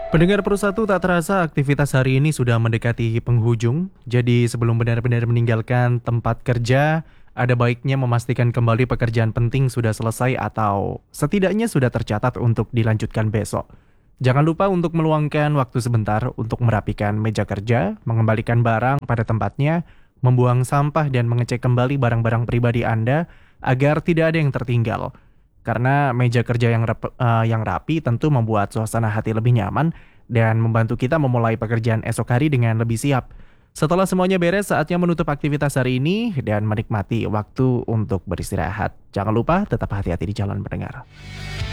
Pendengar Persatu, tak terasa aktivitas hari ini sudah mendekati penghujung. Jadi sebelum benar-benar meninggalkan tempat kerja, ada baiknya memastikan kembali pekerjaan penting sudah selesai atau setidaknya sudah tercatat untuk dilanjutkan besok. Jangan lupa untuk meluangkan waktu sebentar untuk merapikan meja kerja, mengembalikan barang pada tempatnya, membuang sampah dan mengecek kembali barang-barang pribadi Anda agar tidak ada yang tertinggal. Karena meja kerja yang rapi tentu membuat suasana hati lebih nyaman dan membantu kita memulai pekerjaan esok hari dengan lebih siap. Setelah semuanya beres, saatnya menutup aktivitas hari ini dan menikmati waktu untuk beristirahat. Jangan lupa tetap hati-hati di jalan pendengar.